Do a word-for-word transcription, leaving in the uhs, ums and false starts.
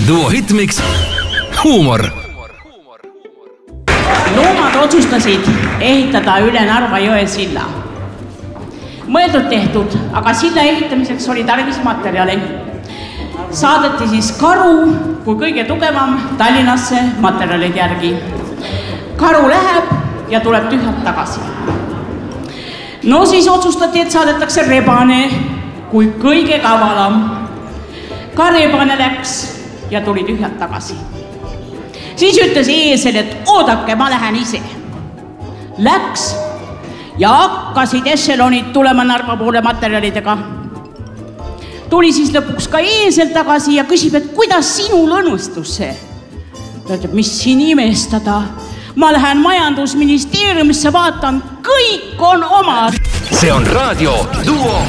Duo Hitmix, huumor. Loomad otsustasid ehitada üle Narva jõe silla. Mõeldud tehtud, aga silla ehitamiseks oli tarvis materjali. Saadeti siis Karu kui kõige tugevam Tallinnasse materjalid järgi. Karu läheb ja tuleb tühjalt tagasi. No siis otsustati, et saadetakse Rebane kui kõige kavalam. Ka Rebane läks ja tuli tühjalt tagasi. Siis ütles Eesel, et oodake, ma lähen ise. Läks ja hakkasid ešelonid tulema Narva poole materjalidega. Tuli siis lõpuks ka Eesel tagasi ja küsib, et kuidas sinul õnnestus see? Ta ütleb, mis siin imestada? Ma lähen majandusministeeriumisse, vaatan, kõik on omad. See on raadio Duo